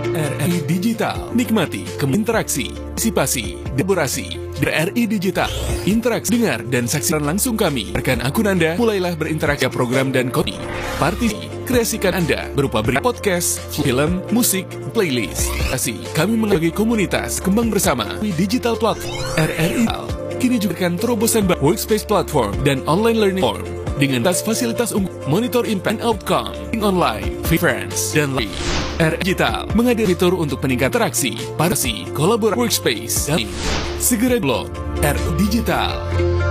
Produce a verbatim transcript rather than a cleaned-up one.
R R I Digital. Nikmati interaksi, partisipasi, deborasi. R R I Digital. Interaksi, dengar, dan saksikan langsung kami. Rekan akun Anda, mulailah berinteraksi program dan kopi. Partisipasi, kreasikan Anda berupa berita podcast, film, musik, playlist. Asik, kami mengagai komunitas kembang bersama di digital platform R R I. Kini juga akan terobosan workspace platform dan online learning platform dengan tas fasilitas umum, monitor impact and outcome, online, friends, dan lain. R R I Digital menghadirkan fitur untuk peningkatan interaksi, partisipasi, kolaborasi, workspace, dan segera blog R R I Digital.